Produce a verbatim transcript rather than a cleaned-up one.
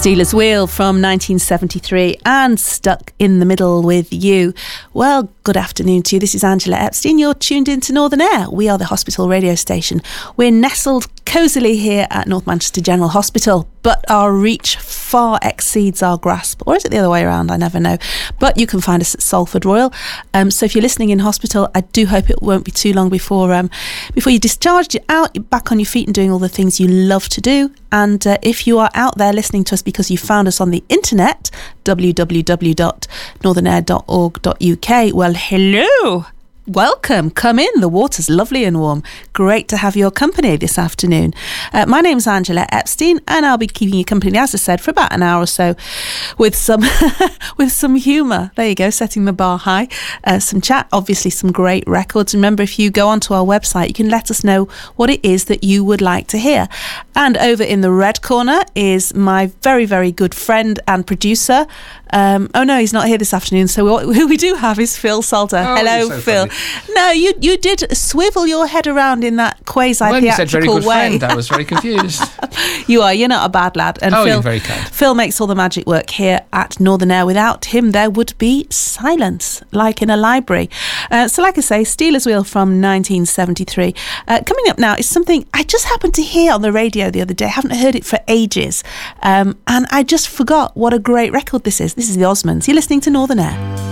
Stealers Wheel from nineteen seventy-three and Stuck in the Middle with You. Well, good afternoon to you. This is Angela Epstein. You're tuned into Northern Air. We are the hospital radio station. We're nestled cosily here at North Manchester General Hospital, but our reach far exceeds our grasp. Or is it the other way around? I never know. But you can find us at Salford Royal. Um, so if you're listening in hospital, I do hope it won't be too long before um, before you're discharged, you're out, you're back on your feet and doing all the things you love to do. And uh, if you are out there listening to us because you found us on the internet, w w w dot northern air dot org dot u k, well, hello. Welcome, come in, the water's lovely and warm. Great to have your company this afternoon. Uh, my name's Angela Epstein and I'll be keeping you company, as I said, for about an hour or so with some with some humour. There you go, setting the bar high. Uh, some chat, obviously some great records. Remember, if you go onto our website, you can let us know what it is that you would like to hear. And over in the red corner is my very, very good friend and producer. Um, oh no, he's not here this afternoon. So what, who we do have is Phil Salter. Oh, hello, so Phil. Funny. No, you you did swivel your head around in that quasi-theatrical when you said very good way. friend, I was very confused. You are. You're not a bad lad. And oh, Phil, you're very kind. Phil makes all the magic work here at Northern Air. Without him, there would be silence, like in a library. Uh, so, like I say, Stealers Wheel from nineteen seventy-three. Uh, coming up now is something I just happened to hear on the radio the other day. I haven't heard it for ages. Um, and I just forgot what a great record this is. This is the Osmonds. You're listening to Northern Air.